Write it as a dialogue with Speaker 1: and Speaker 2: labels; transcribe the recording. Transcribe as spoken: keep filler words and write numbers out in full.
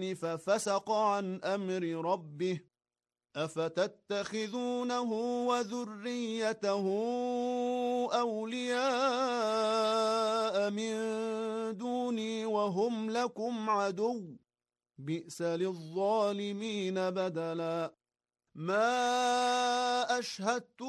Speaker 1: الجن ففسق عن أمر ربه أفتتخذونه وذريته أولياء من دوني وهم لكم عدو بئس للظالمين بدلا ما أشهدت